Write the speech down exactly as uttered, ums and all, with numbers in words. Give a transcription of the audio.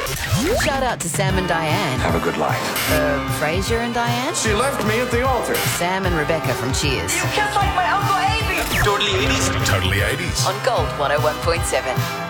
Shout out to Sam and Diane. Have a good life. Uh, Frasier and Diane? She left me at the altar. Sam and Rebecca from Cheers. You kissed like my Uncle Avey. Totally eighties. Totally eighties. On Gold one oh one point seven.